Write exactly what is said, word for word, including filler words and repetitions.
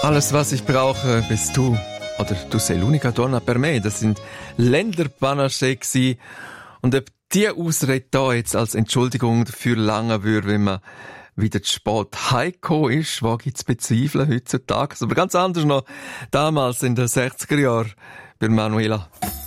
Alles, was ich brauche, bist du. Oder du sei l'unica donna per me. Das sind Länderpanache gewesen. Und ob die Ausrede da jetzt als Entschuldigung dafür lange würde, wenn man wieder zu spät heimgekommen ist, wage ich zu bezweifeln heutzutage. Aber ganz anders noch damals in den sechziger Jahren bei Manuela.